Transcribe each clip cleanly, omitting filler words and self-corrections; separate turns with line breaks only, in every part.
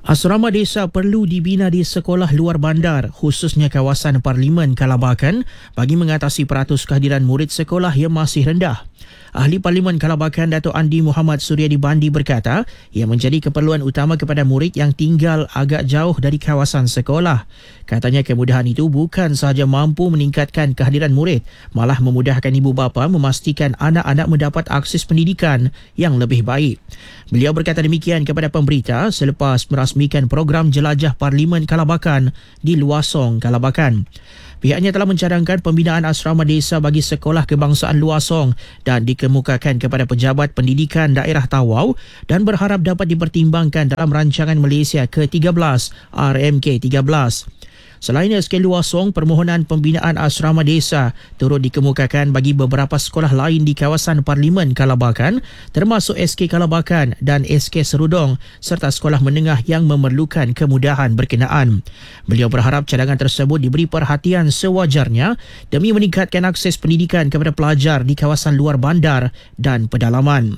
Asrama desa perlu dibina di sekolah luar bandar, khususnya kawasan Parlimen Kalabakan, bagi mengatasi peratus kehadiran murid sekolah yang masih rendah. Ahli Parlimen Kalabakan Dato' Andi Muhammad Suryadi Bandi berkata, ia menjadi keperluan utama kepada murid yang tinggal agak jauh dari kawasan sekolah. Katanya kemudahan itu bukan sahaja mampu meningkatkan kehadiran murid, malah memudahkan ibu bapa memastikan anak-anak mendapat akses pendidikan yang lebih baik. Beliau berkata demikian kepada pemberita selepas merasmikan program Jelajah Parlimen Kalabakan di Luasong, Kalabakan. Pihaknya telah mencadangkan pembinaan asrama desa bagi sekolah kebangsaan Luasong dan dikemukakan kepada pejabat pendidikan daerah Tawau dan berharap dapat dipertimbangkan dalam rancangan Malaysia ke-13 RMK 13. Selain SK Luasong, permohonan pembinaan asrama desa turut dikemukakan bagi beberapa sekolah lain di kawasan Parlimen Kalabakan, termasuk SK Kalabakan dan SK Serudong serta sekolah menengah yang memerlukan kemudahan berkenaan. Beliau berharap cadangan tersebut diberi perhatian sewajarnya demi meningkatkan akses pendidikan kepada pelajar di kawasan luar bandar dan pedalaman.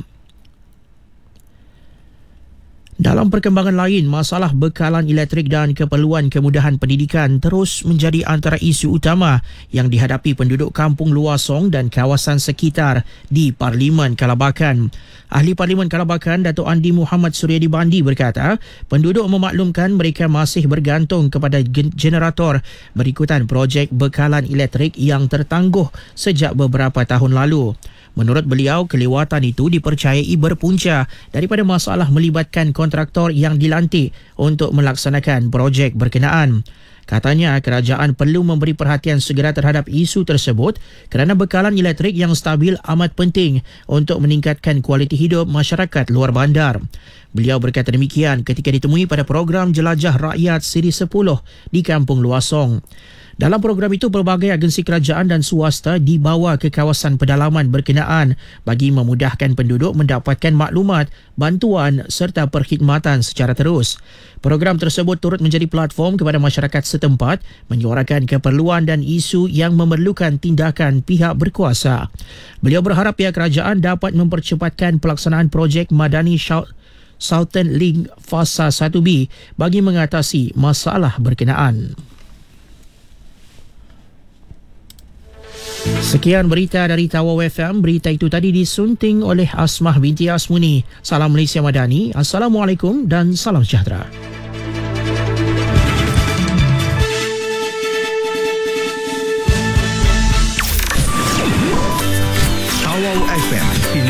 Dalam perkembangan lain, masalah bekalan elektrik dan keperluan kemudahan pendidikan terus menjadi antara isu utama yang dihadapi penduduk kampung Luasong dan kawasan sekitar di Parlimen Kalabakan. Ahli Parlimen Kalabakan Dato' Andi Muhammad Suryadi Bandi berkata, penduduk memaklumkan mereka masih bergantung kepada generator berikutan projek bekalan elektrik yang tertangguh sejak beberapa tahun lalu. Menurut beliau, kelewatan itu dipercayai berpunca daripada masalah melibatkan kontraktor yang dilantik untuk melaksanakan projek berkenaan. Katanya, kerajaan perlu memberi perhatian segera terhadap isu tersebut kerana bekalan elektrik yang stabil amat penting untuk meningkatkan kualiti hidup masyarakat luar bandar. Beliau berkata demikian ketika ditemui pada program Jelajah Rakyat Siri 10 di Kampung Luasong. Dalam program itu, pelbagai agensi kerajaan dan swasta dibawa ke kawasan pedalaman berkenaan bagi memudahkan penduduk mendapatkan maklumat, bantuan serta perkhidmatan secara terus. Program tersebut turut menjadi platform kepada masyarakat setempat menyuarakan keperluan dan isu yang memerlukan tindakan pihak berkuasa. Beliau berharap pihak kerajaan dapat mempercepatkan pelaksanaan projek Madani Southern Link Fasa 1B bagi mengatasi masalah berkenaan. Sekian berita dari Tawau FM. Berita itu tadi disunting oleh Asmah binti Asmuni. Salam Malaysia Madani. Assalamualaikum dan salam sejahtera.